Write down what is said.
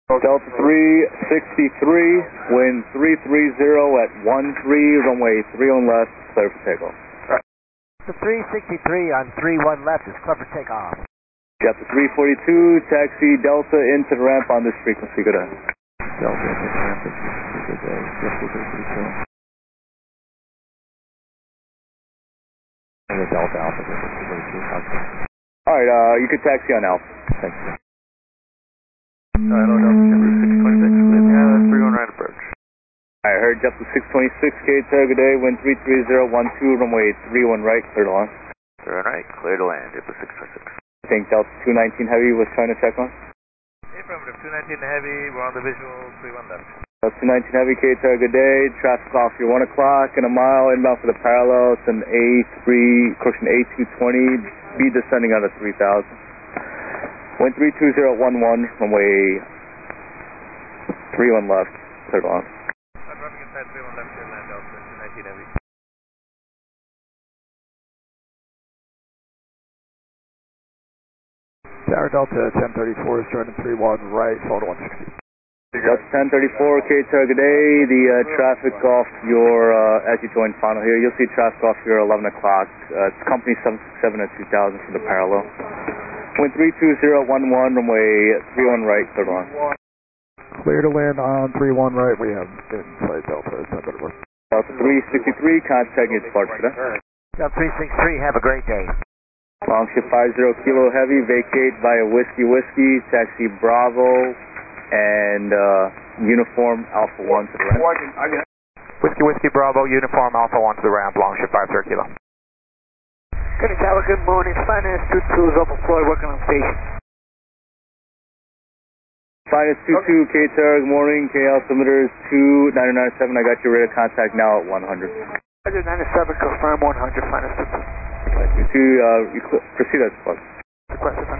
Delta 363, wind 330 at 13, runway 31 left, clear for takeoff. The 363 on 31 left is clear for takeoff. Delta 342, taxi Delta into the ramp on this frequency, good day. Delta into the ramp, good day, Delta 342. Delta Alpha 342. Alright, you can taxi on Alpha. Thank you. Hello, Delta Timber 626, clear now, 31 right approach. I heard Delta 626, K-Tug, good day, wind 33012, runway 31 right, clear to land. 31 right, clear to land, Delta 626. I think Delta 219 Heavy was trying to check on. Affirmative, 219 Heavy, we're on the visual, 31 left. Delta 219 Heavy, K-Tug, good day, traffic off your 1 o'clock and a mile, inbound for the parallel, it's an A3, correction, A220, speed descending out of 3,000. Wind 32011, runway 31 left, clear to land. I'm dropping inside 31 left, clear to land, Delta 219 Heavy. Tower Delta 1034 is joining 31 right, fall to 160. Delta 1034, K-Tug, good day, the traffic off your, as you join final here, you'll see traffic off your 11 o'clock, it's company 767 at 2000 for the parallel. Wind 32011, runway 31 right, clear to land. Clear to land on 31 right, we have inside Delta 1034. Delta 363, contact your departure today. Delta 363, have a great day. Longship 50 Kilo Heavy, vacate via Whiskey, taxi Bravo, and uniform Alpha 1 to the ramp. Whiskey Bravo, uniform Alpha 1 to the ramp, Longship 50 Kilo. Good Tower, good morning. Finance 22 is open Floyd, working on station. Finance 22, K-Tug, good morning. K altimeters 2997. I got your radar contact now at 100. 197, confirm 100, Finance 22. Thank you. Proceed as plus. Requested